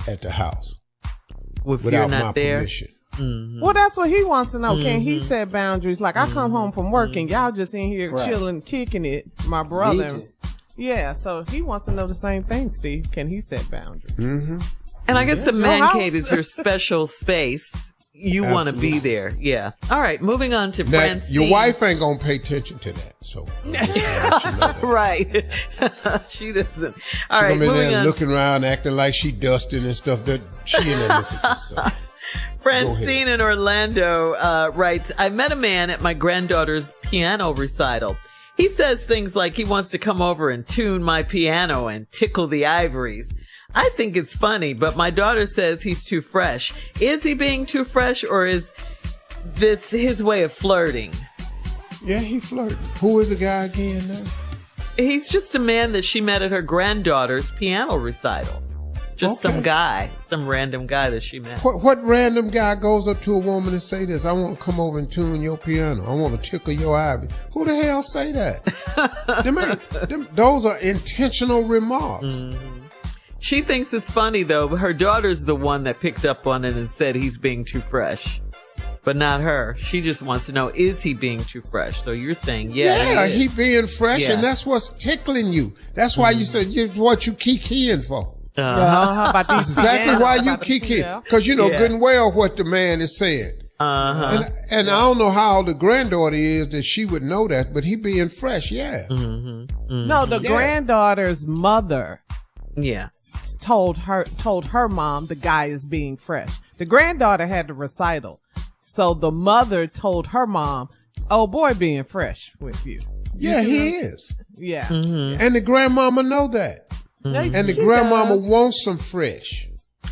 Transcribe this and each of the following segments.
at the house without my permission. Mm-hmm. Well, that's what he wants to know. Can he set boundaries? Like, I come home from work and y'all just in here chilling, kicking it, my brother. Yeah, so he wants to know the same thing, Steve. Can he set boundaries? Mm-hmm. And I guess the man cave is your special space. You want to be there. Yeah. All right, moving on to Francine. Your wife ain't going to pay attention to that. So, right. She doesn't. All right, moving on. She's going to be there looking around, acting like she dusting and stuff. That she in there looking for stuff. Francine in Orlando writes, I met a man at my granddaughter's piano recital. He says things like he wants to come over and tune my piano and tickle the ivories. I think it's funny, but my daughter says he's too fresh. Is he being too fresh, or is this his way of flirting? Yeah, he flirting. Who is the guy again now? He's just a man that she met at her granddaughter's piano recital. Just some random guy that she met. What random guy goes up to a woman and say this? I want to come over and tune your piano. I want to tickle your ivory. Who the hell say that? Those are intentional remarks. Mm-hmm. She thinks it's funny, though. Her daughter's the one that picked up on it and said he's being too fresh. But not her. She just wants to know, is he being too fresh? So you're saying, he being fresh, and that's what's tickling you. That's why you said what you kikiing for. How about these? Exactly why you kikiing. Because you know good and well what the man is saying. And I don't know how old the granddaughter is that she would know that, but he being fresh, No, the granddaughter's mother told her mom the guy is being fresh. The granddaughter had the recital. So the mother told her mom, oh boy being fresh with you. Yeah, he is. Yeah. Mm-hmm. And the grandmama know that. Mm-hmm. And the grandmama wants some fresh.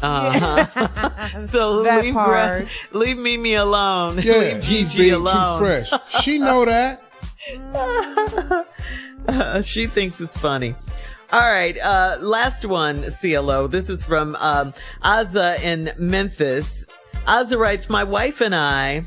So leave Mimi alone. Yeah, leave he's being alone. too fresh. She know that. She thinks it's funny. All right, last one, CLO. This is from Aza in Memphis. Aza writes, my wife and I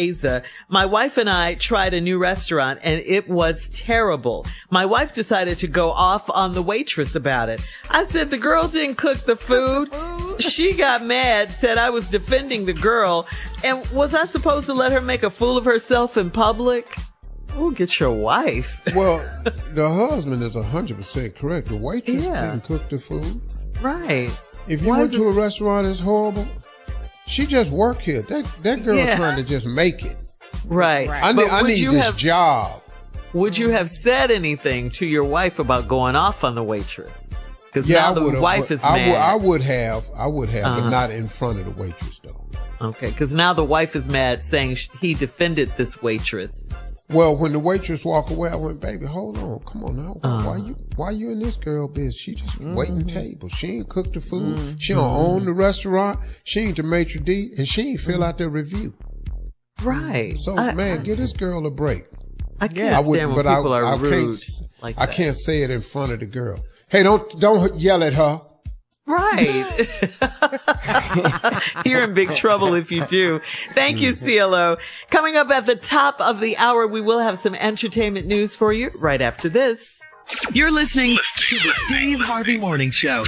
tried a new restaurant and it was terrible. My wife decided to go off on the waitress about it. I said the girl didn't cook the food. She got mad, said I was defending the girl. And was I supposed to let her make a fool of herself in public? Ooh, get your wife. Well, the husband is 100% correct. The waitress didn't cook the food. Right. If you went to a restaurant that's horrible, she just work here. That girl trying to just make it. Right. I need this job. Would you have said anything to your wife about going off on the waitress? Because now the wife is mad. I would have, but not in front of the waitress though. Okay, because now the wife is mad, saying he defended this waitress. Well, when the waitress walked away, I went, baby, hold on. Come on now. Why you in this girl biz? She just waiting tables. She ain't cook the food. She don't own the restaurant. She ain't the maitre d', and she ain't fill out the review. Right. So, give this girl a break. I can't stand when people are rude like that. I can't say it in front of the girl. Hey, don't yell at her. Right. You're in big trouble if you do. Thank you, CLO. Coming up at the top of the hour, we will have some entertainment news for you right after this. You're listening to the Steve Harvey Morning Show.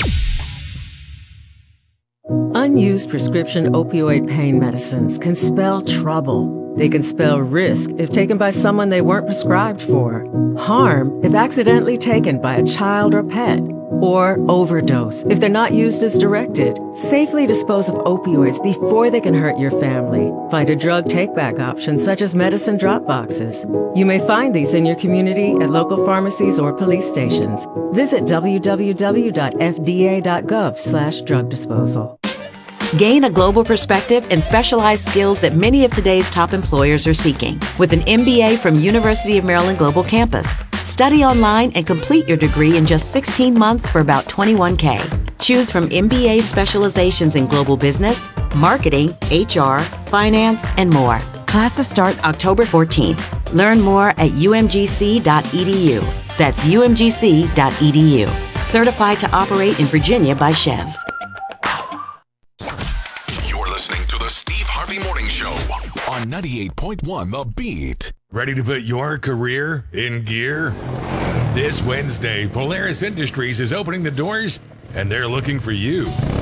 Unused prescription opioid pain medicines can spell trouble. They can spell risk if taken by someone they weren't prescribed for, harm if accidentally taken by a child or pet, or overdose if they're not used as directed. Safely dispose of opioids before they can hurt your family. Find a drug take-back option such as medicine drop boxes. You may find these in your community at local pharmacies or police stations. Visit www.fda.gov/drug disposal. Gain a global perspective and specialized skills that many of today's top employers are seeking with an MBA from University of Maryland Global Campus. Study online and complete your degree in just 16 months for about $21K. Choose from MBA specializations in global business, marketing, HR, finance, and more. Classes start October 14th. Learn more at umgc.edu. That's umgc.edu. Certified to operate in Virginia by Chev. Steve Harvey Morning Show on 98.1 The Beat. Ready to put your career in gear? This Wednesday, Polaris Industries is opening the doors, and they're looking for you.